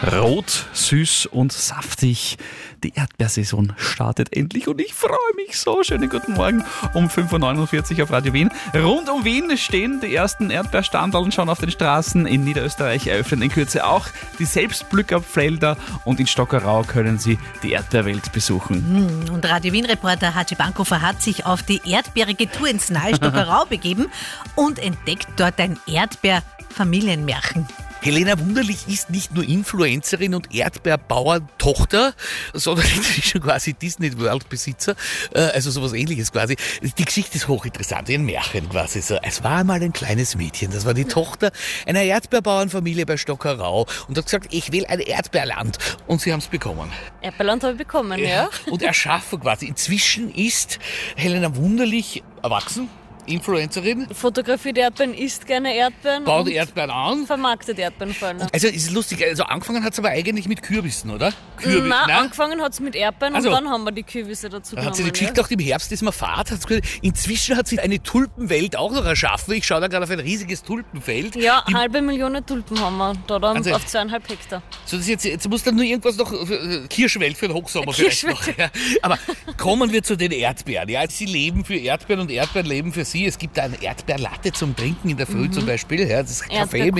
Rot, süß und saftig. Die Erdbeersaison startet endlich und ich freue mich so. Schönen guten Morgen um 5.49 Uhr auf Radio Wien. Rund um Wien stehen die ersten Erdbeerstandeln schon auf den Straßen. In Niederösterreich eröffnen in Kürze auch die Selbstpflückerfelder und in Stockerau können Sie die Erdbeerwelt besuchen. Und Radio Wien-Reporter Haji Bankhofer hat sich auf die erdbeerige Tour ins nahe Stockerau begeben und entdeckt dort ein Erdbeerfamilienmärchen. Helena Wunderlich ist nicht nur Influencerin und Erdbeerbauerntochter, sondern inzwischen quasi Disney World Besitzer, also sowas Ähnliches quasi. Die Geschichte ist hochinteressant, wie ein Märchen quasi so. Es war einmal ein kleines Mädchen, das war die Tochter einer Erdbeerbauernfamilie bei Stockerau und hat gesagt, ich will ein Erdbeerland. Und sie haben es bekommen. Erdbeerland habe ich bekommen, ja. Und erschaffen quasi. Inzwischen ist Helena Wunderlich erwachsen. Influencerin. Fotografiert Erdbeeren, isst gerne Erdbeeren. Baut Erdbeeren an. Vermarktet Erdbeeren vor allem. Also es ist lustig, also angefangen hat es aber eigentlich mit Kürbissen, oder? Nein, angefangen hat es mit Erdbeeren und dann haben wir die Kürbisse dazu genommen. Hat sie die Geschichte auch im Herbst ist man Fahrt. Inzwischen hat sie eine Tulpenwelt auch noch erschaffen. Ich schaue da gerade auf ein riesiges Tulpenfeld. Ja, 500.000 Tulpen haben wir da auf 2,5 Hektar. So, das jetzt muss dann nur irgendwas noch, Kirschwelt für den Hochsommer vielleicht noch. Ja. Aber kommen wir zu den Erdbeeren. Ja, sie leben für Erdbeeren und Erdbeeren leben für sie. Es gibt da eine Erdbeerlatte zum Trinken in der Früh zum Beispiel. Ja, das ist Kaffee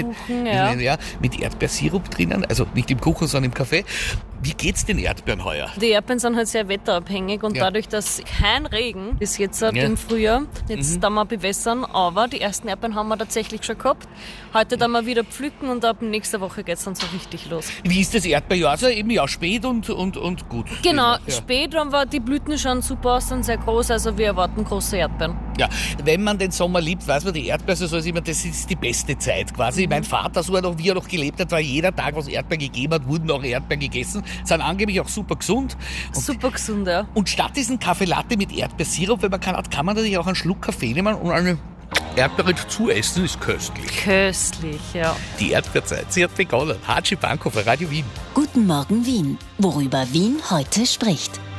mit Erdbeersirup drinnen. Also nicht im Kuchen, sondern im Kaffee. Wie geht's den Erdbeeren heuer? Die Erdbeeren sind halt sehr wetterabhängig und dadurch, dass kein Regen bis jetzt im Frühjahr, jetzt da mal bewässern, aber die ersten Erdbeeren haben wir tatsächlich schon gehabt. Heute dann mal wieder pflücken und ab nächster Woche geht's dann so richtig los. Wie ist das Erdbeerjahr? Also eben spät und gut. Genau, spät haben wir, die Blüten schauen super aus, sind sehr groß, also wir erwarten große Erdbeeren. Ja, wenn man den Sommer liebt, weiß man, die Erdbeersaison ist immer, das ist die beste Zeit quasi. Mein Vater, wie er noch gelebt hat, war jeder Tag, was Erdbeeren gegeben hat, wurden auch Erdbeeren gegessen. Sind angeblich auch super gesund. Super gesund, ja. Und statt diesen Kaffeelatte mit Erdbeersirup, wenn man kann man natürlich auch einen Schluck Kaffee nehmen und eine Erdbeere zu essen, ist köstlich. Köstlich, ja. Die Erdbeerzeit, sie hat begonnen. Haji Bankhofer, Radio Wien. Guten Morgen Wien, worüber Wien heute spricht.